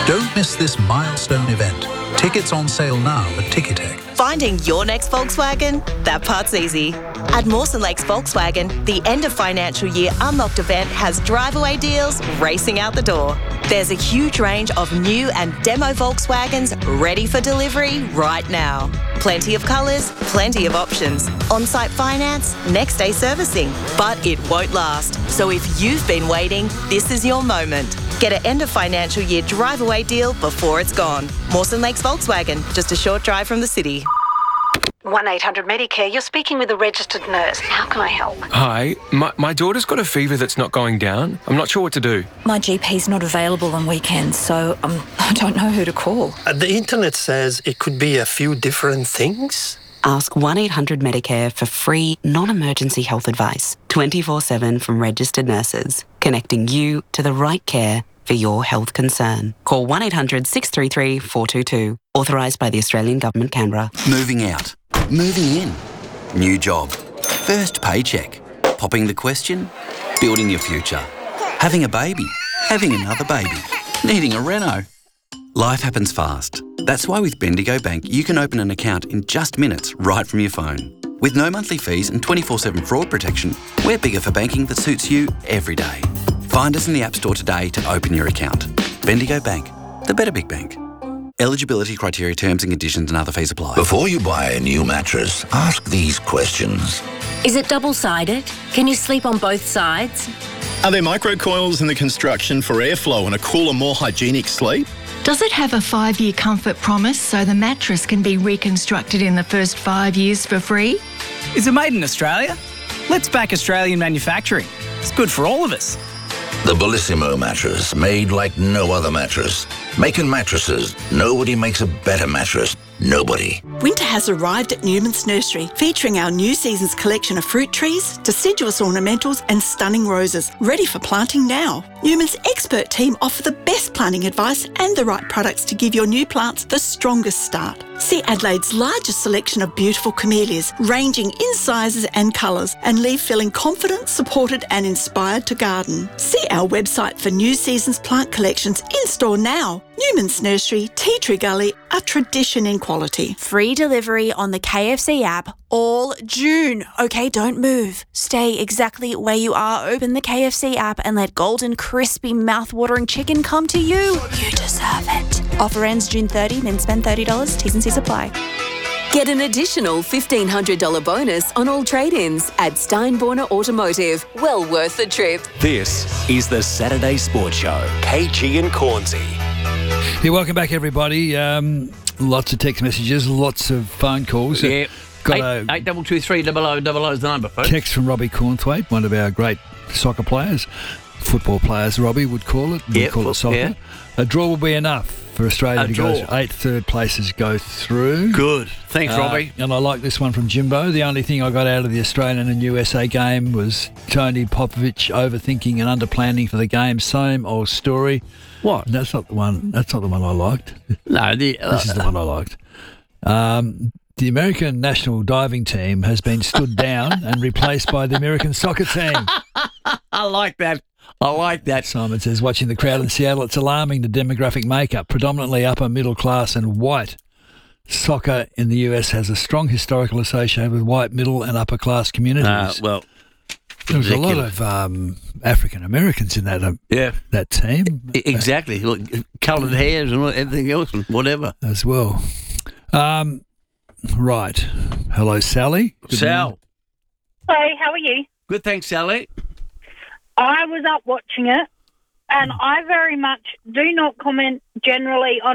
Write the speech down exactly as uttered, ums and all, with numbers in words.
Don't miss this milestone event. Tickets on sale now at Ticketek. Finding your next Volkswagen? That part's easy. At Mawson Lakes Volkswagen, the end of financial year Unlocked event has drive-away deals racing out the door. There's a huge range of new and demo Volkswagens ready for delivery right now. Plenty of colours, plenty of options. On-site finance, next day servicing. But it won't last. So if you've been waiting, this is your moment. Get an end of financial year drive-away deal before it's gone. Mawson Lakes Volkswagen, just a short drive from the city. one eight hundred Medicare, you're speaking with a registered nurse. How can I help? Hi, my, my daughter's got a fever that's not going down. I'm not sure what to do. My G P's not available on weekends, so um, I don't know who to call. Uh, the internet says it could be a few different things. Ask one eight hundred Medicare for free, non-emergency health advice, twenty-four seven from registered nurses, connecting you to the right care for your health concern. Call one eight hundred six three three four two two. Authorised by the Australian Government, Canberra. Moving out. Moving in. New job. First paycheck. Popping the question. Building your future. Having a baby. Having another baby. Needing a reno. Life happens fast. That's why with Bendigo Bank, you can open an account in just minutes right from your phone. With no monthly fees and twenty-four seven fraud protection, we're bigger for banking that suits you every day. Find us in the App Store today to open your account. Bendigo Bank, the better big bank. Eligibility criteria, terms and conditions and other fees apply. Before you buy a new mattress, ask these questions. Is it double-sided? Can you sleep on both sides? Are there microcoils in the construction for airflow and a cooler, more hygienic sleep? Does it have a five-year comfort promise so the mattress can be reconstructed in the first five years for free? Is it made in Australia? Let's back Australian manufacturing. It's good for all of us. The Bellissimo mattress, made like no other mattress. Making mattresses, nobody makes a better mattress. Nobody. Winter has arrived at Newman's Nursery, featuring our new season's collection of fruit trees, deciduous ornamentals and stunning roses, ready for planting now. Newman's expert team offer the best planting advice and the right products to give your new plants the strongest start. See Adelaide's largest selection of beautiful camellias, ranging in sizes and colours, and leave feeling confident, supported and inspired to garden. See our website for new season's plant collections in store now. Newman's Nursery, Tea Tree Gully, a tradition in quality. Free delivery on the K F C app all June. Okay, don't move. Stay exactly where you are. Open the K F C app and let golden, crispy, mouth-watering chicken come to you. You deserve it. Offer ends June thirtieth, then spend thirty dollars. T's and C's apply. Get an additional fifteen hundred dollars bonus on all trade-ins at Steinborner Automotive. Well worth the trip. This is the Saturday Sports Show. K G and Cornsey. Yeah, welcome back, everybody. Um, lots of text messages, lots of phone calls. Yeah. Got eight, a eight double two three double o double o is the number, folks. text from Robbie Cornthwaite, one of our great soccer players, football players, Robbie would call it. We Yeah, call foot- it soccer. yeah. A draw will be enough for Australia A to draw. go. Eight third places go through. Good. Thanks, Uh, Robbie. And I like this one from Jimbo. The only thing I got out of the Australian and U S A game was Tony Popovich overthinking and underplanning for the game. Same old story. What? That's not the one. That's not the one I liked. No, the, uh, this is the one I liked. Um, the American national diving team has been stood down and replaced by the American soccer team. I like that. I like that. Simon says, watching the crowd in Seattle, it's alarming the demographic makeup, predominantly upper middle class and white. Soccer in the U S has a strong historical association with white middle and upper class communities. Uh, well, there was a lot ridiculous. of um, African Americans in that um, yeah. that team. E- Exactly. Look, coloured hairs and all- everything else and whatever. as well. Um, right. Hello, Sally. Good Sal. morning. Hey, how are you? Good, thanks, Sally. I was up watching it, and I very much do not comment generally on